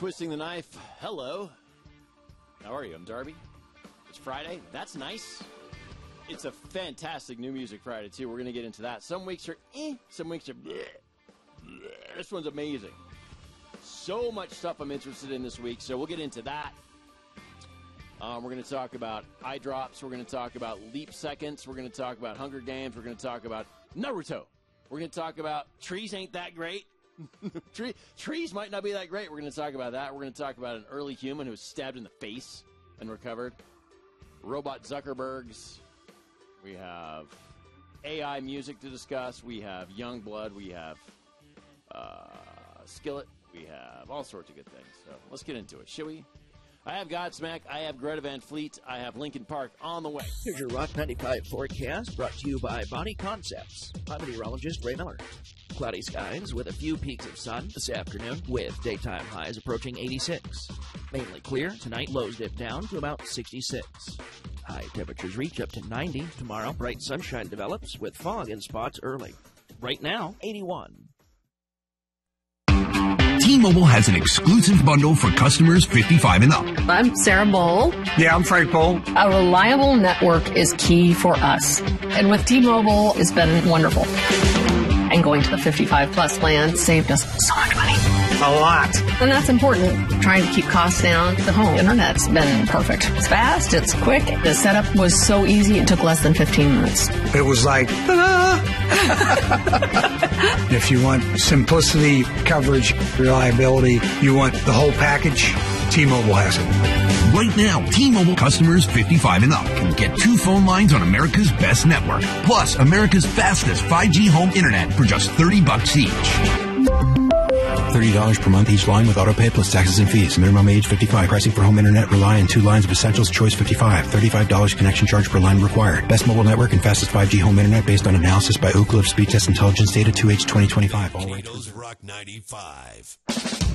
Twisting the Knife. Hello. How are you? I'm Darby. It's Friday. That's nice. It's a fantastic New Music Friday, too. We're going to get into that. Some weeks are some weeks are bleh. This one's amazing. So much stuff I'm interested in this week, so we'll get into that. We're going to talk about eye drops. We're going to talk about leap seconds. We're going to talk about Hunger Games. We're going to talk about Naruto. We're going to talk about trees ain't that great. Trees might not be that great. We're going to talk about that. We're going to talk about an early human who was stabbed in the face and recovered. Robot Zuckerbergs. We have AI music to discuss. We have Youngblood. We have Skillet. We have all sorts of good things. So let's get into it, shall we? I have Godsmack. I have Greta Van Fleet. I have Lincoln Park on the way. Here's your Rock 95 forecast brought to you by Bonnie Concepts. I'm meteorologist Ray Miller. Cloudy skies with a few peaks of sun this afternoon with daytime highs approaching 86. Mainly clear. Tonight, lows dip down to about 66. High temperatures reach up to 90. Tomorrow, bright sunshine develops with fog in spots early. Right now, 81. T-Mobile has an exclusive bundle for customers 55 and up. I'm Sarah Bowl. Yeah, I'm Frank Bowl. A reliable network is key for us. And with T-Mobile, it's been wonderful. And going to the 55-plus plan saved us so much money. A lot. And that's important. Trying to keep costs down. The home internet's been perfect. It's fast. It's quick. The setup was so easy. It took less than 15 minutes. It was like, ta-da! If you want simplicity, coverage, reliability, you want the whole package, T-Mobile has it. Right now, T-Mobile customers 55 and up can get 2 phone lines on America's best network, plus America's fastest 5G home internet for just $30 each. $30 per month each line with autopay plus taxes and fees. Minimum age 55. Pricing for home internet rely on 2 lines of Essentials. Choice 55. $35 connection charge per line required. Best mobile network and fastest 5G home internet based on analysis by Ookla of Speed Test Intelligence Data 2H 2025. Tornadoes Rock 95.